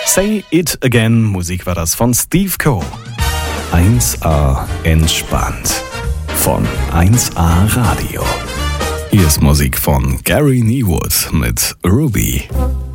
Say It Again, Musik war das von Steve Coe. 1A entspannt von 1A Radio. Hier ist Musik von Gary Niewood mit Ruby.